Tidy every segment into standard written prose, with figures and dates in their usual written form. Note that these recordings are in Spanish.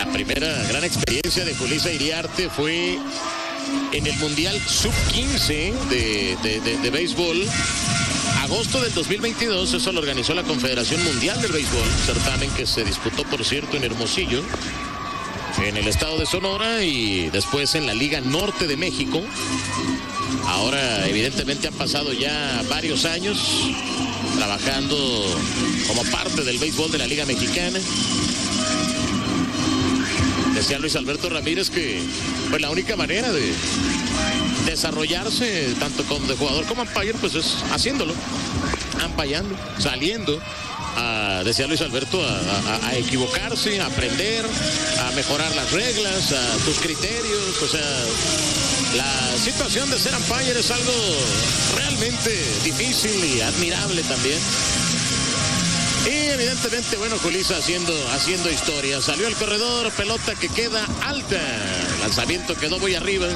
La primera gran experiencia de Julissa Iriarte fue en el Mundial Sub-15 de béisbol. Agosto del 2022, eso lo organizó la Confederación Mundial del Béisbol, certamen que se disputó, por cierto, en Hermosillo, en el estado de Sonora, y después en la Liga Norte de México. Ahora, evidentemente, han pasado ya varios años trabajando como parte del béisbol de la Liga Mexicana. Decía Luis Alberto Ramírez que pues la única manera de desarrollarse tanto como de jugador como umpire pues es haciéndolo, ampallando, saliendo, decía Luis Alberto, a equivocarse, a aprender, a mejorar las reglas, a tus criterios. O sea, la situación de ser umpire es algo realmente difícil y admirable también. Y evidentemente, bueno, Julissa haciendo historia. Salió el corredor, pelota que queda alta. Lanzamiento quedó muy arriba.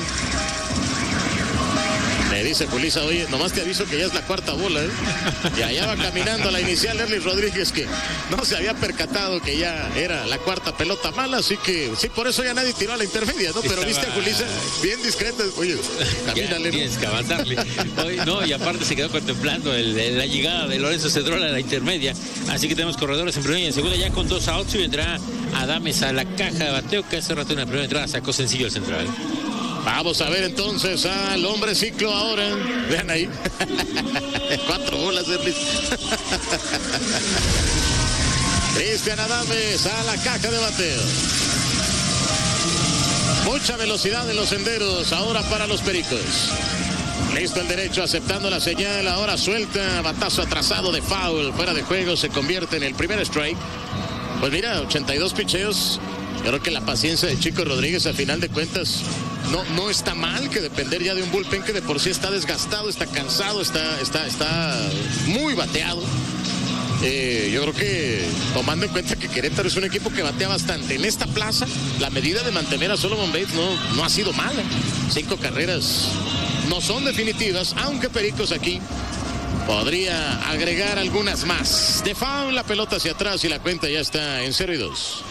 Me dice Julissa, oye, nomás te aviso que ya es la cuarta bola, ¿eh? Y allá va caminando la inicial Erlis Rodríguez, que no se había percatado que ya era la cuarta pelota mala, así que sí, por eso ya nadie tiró a la intermedia, ¿no? Pero viste a Julissa bien discreta. Oye, camínale. Tienes que avanzarle. No, y aparte se quedó contemplando la llegada de Lorenzo Cedrola a la intermedia, así que tenemos corredores en primera y en segunda ya con 2 outs, y vendrá Adames a la caja de bateo, que hace rato en la primera entrada sacó sencillo el central. Vamos a ver entonces al hombre ciclo ahora. Vean ahí. 4 bolas de Cristian Adames a la caja de bateo. Mucha velocidad en los senderos ahora para los Pericos. Listo el derecho, aceptando la señal. Ahora suelta, batazo atrasado de foul. Fuera de juego, se convierte en el primer strike. Pues mira, 82 picheos. Yo creo que la paciencia de Chico Rodríguez, a final de cuentas, no está mal, que depender ya de un bullpen que de por sí está desgastado, está cansado, está muy bateado. Yo creo que, tomando en cuenta que Querétaro es un equipo que batea bastante en esta plaza, la medida de mantener a Solomon Bates no ha sido mala. 5 carreras no son definitivas, aunque Pericos aquí podría agregar algunas más. De foul, la pelota hacia atrás y la cuenta ya está en 0-2.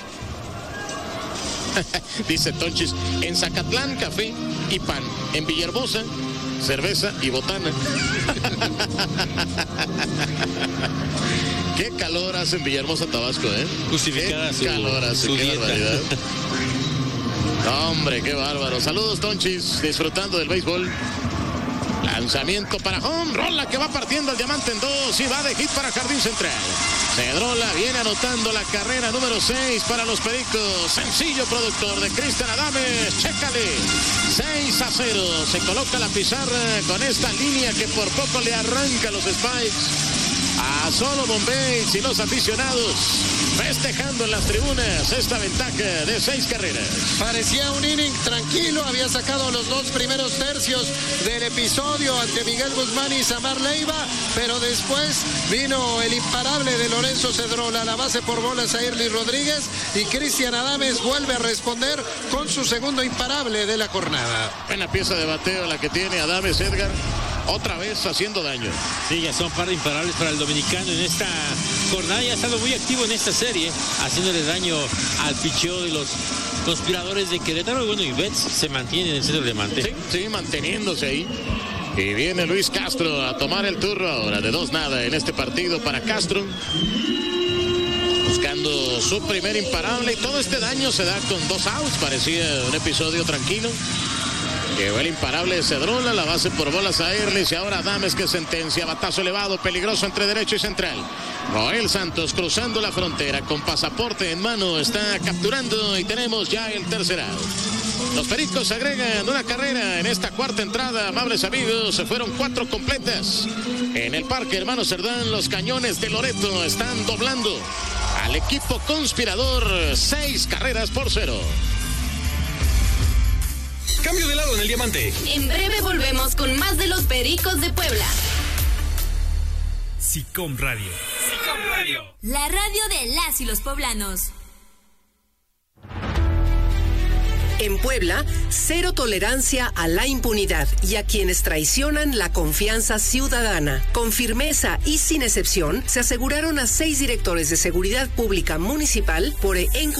Dice Tonchis, en Zacatlán, café y pan. En Villahermosa, cerveza y botana. Qué calor hace en Villahermosa, Tabasco, ¿eh? Justificada qué calor hace, su qué dieta. barbaridad. Hombre, qué bárbaro. Saludos, Tonchis, disfrutando del béisbol. Lanzamiento para home, rola que va partiendo el diamante en 2 y va de hit para Jardín Central. Cedrola viene anotando la carrera número 6 para los Pericos. Sencillo productor de Cristian Adames. Chécale. 6-0. Se coloca la pizarra con esta línea que por poco le arranca los Spikes a Solomon Bates y los aficionados festejando en las tribunas esta ventaja de 6 carreras. Parecía un inning tranquilo, había sacado los 2 primeros tercios del episodio ante Miguel Guzmán y Samar Leiva, pero después vino el imparable de Lorenzo Cedrola, la base por bolas a Erlis Rodríguez, y Cristian Adames vuelve a responder con su segundo imparable de la jornada. Buena pieza de bateo la que tiene Adames, Edgar. Otra vez haciendo daño. Sí, ya son par de imparables para el dominicano en esta jornada. Ya ha estado muy activo en esta serie, haciéndole daño al picheo de los conspiradores de Querétaro. Y bueno, y Betts se mantiene en el centro de diamante. Sí, manteniéndose ahí. Y viene Luis Castro a tomar el turno ahora de 2-0 en este partido para Castro. Buscando su primer imparable. Y todo este daño se da con 2 outs. Parecía un episodio tranquilo. Llegó el imparable de Cedrola, la base por bolas a Erlis y ahora Adames que sentencia, batazo elevado, peligroso entre derecho y central. Roel Santos cruzando la frontera con pasaporte en mano, está capturando y tenemos ya el tercer out. Los Pericos agregan una carrera en esta cuarta entrada, amables amigos, se fueron 4 completas. En el Parque Hermano Cerdán, los Cañones de Loreto están doblando al equipo conspirador 6-0. Cambio de lado en el diamante. En breve volvemos con más de los Pericos de Puebla. SICOM Radio. SICOM Radio. La radio de las y los poblanos. En Puebla, 0 tolerancia a la impunidad y a quienes traicionan la confianza ciudadana. Con firmeza y sin excepción, se aseguraron a 6 directores de seguridad pública municipal por